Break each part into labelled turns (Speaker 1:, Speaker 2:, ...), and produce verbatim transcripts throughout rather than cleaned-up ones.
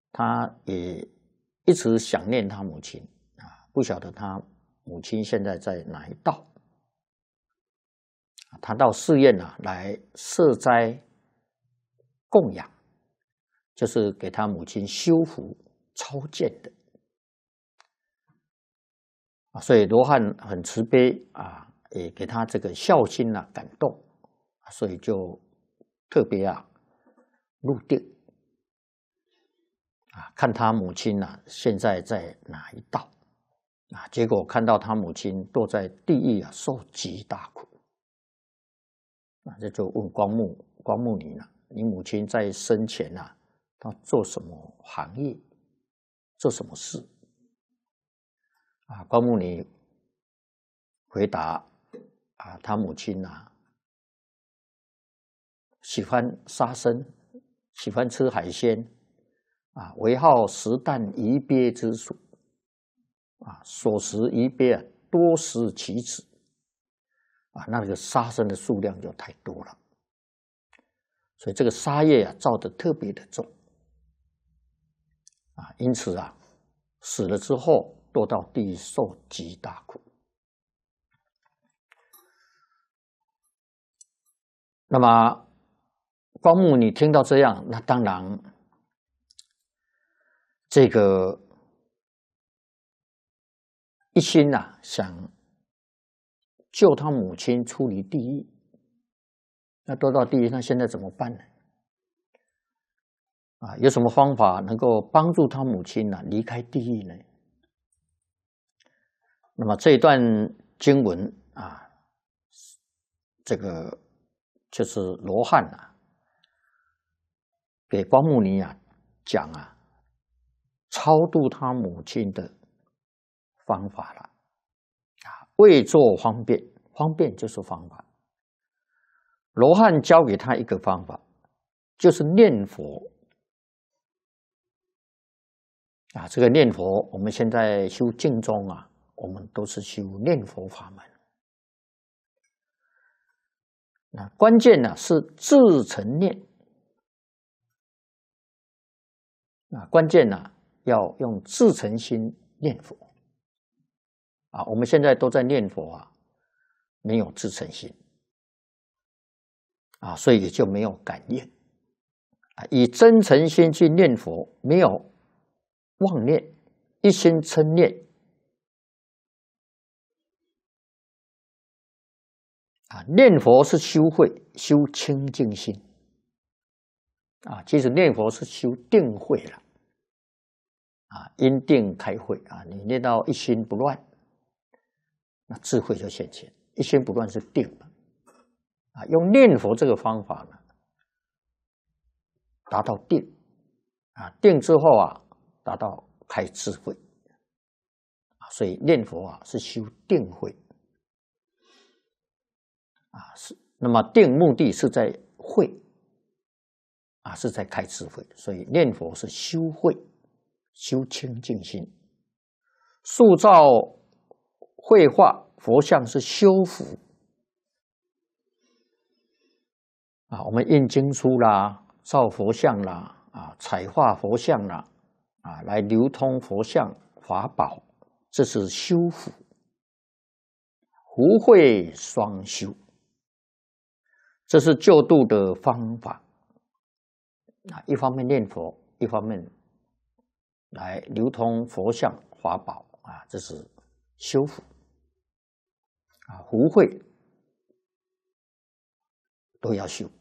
Speaker 1: 他也一直想念他母亲啊，不晓得他母亲现在在哪一道。他到寺院啊来设斋供养，就是给他母亲修福超荐的啊，所以罗汉很慈悲啊，也给他这个孝心啊感动，所以就特别啊入定啊，看他母亲啊现在在哪一道啊，结果看到他母亲堕在地狱啊，受极大苦。啊，这就问光目光目尼了，你母亲在生前啊，她做什么行业，做什么事？啊，光目尼回答啊，他母亲啊，喜欢杀生，喜欢吃海鲜，啊，为好食啖鱼鳖之属，啊，所食鱼鳖啊，多食其子。啊，那个杀生的数量就太多了，所以这个杀业啊造得特别的重啊，因此啊，死了之后堕到地狱受极大苦。那么光目你听到这样，那当然这个一心啊想救他母亲出离地狱，那堕到地狱，那现在怎么办呢？啊，有什么方法能够帮助他母亲呢、啊、离开地狱呢？那么这一段经文啊，这个就是罗汉啊，给光目尼啊讲啊，超度他母亲的方法了啊，为作方便，方便就是方法。罗汉教给他一个方法，就是念佛。啊，这个念佛，我们现在修净宗啊，我们都是修念佛法门。那关键呢是自诚念。啊，关键呢要用自诚心念佛。啊，我们现在都在念佛啊，没有自诚心。啊，所以也就没有感应。啊，以真诚心去念佛，没有妄念，一心称念啊，念佛是修慧，修清净心啊。其实念佛是修定慧了啊，因定开慧啊。你念到一心不乱，那智慧就显现。一心不乱是定了啊。用念佛这个方法呢，达到定啊，定之后啊，达到开智慧啊，所以念佛啊是修定慧啊，是那么定目的是在慧啊，是在开智慧，所以念佛是修慧，修清净心，塑造绘画佛像是修福啊，我们印经书啦，造佛像啦，啊，彩画佛像啦。啊，来流通佛像法宝，这是修福，福慧双修，这是救度的方法。啊，一方面念佛，一方面来流通佛像法宝啊，这是修福啊，福慧都要修。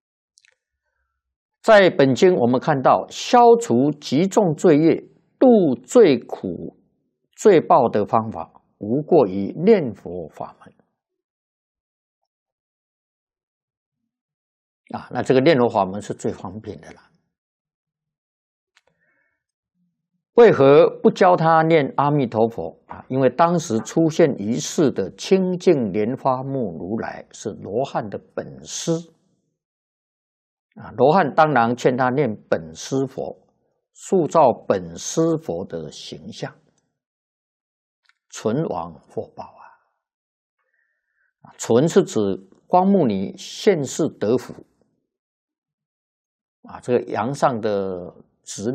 Speaker 1: 在本经我们看到，消除极重罪业、度最苦罪报的方法，无过于念佛法门啊。那这个念佛法门是最方便的了。为何不教他念阿弥陀佛啊？因为当时出现于世的清净莲花目如来是罗汉的本师。啊，罗汉当然劝他念本师佛，塑造本师佛的形象，存亡获报啊！存是指光目尼现世得福啊，这个阳上的执